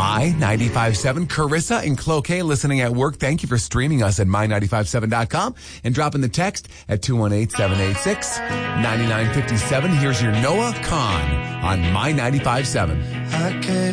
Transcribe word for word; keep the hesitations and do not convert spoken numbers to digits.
My ninety-five seven. Carissa and Cloquet listening at work. Thank you for streaming us at my nine five seven dot com and dropping the text at two one eight, seven eight six, nine nine five seven. Here's your Noah Kahn on My ninety-five seven. I gave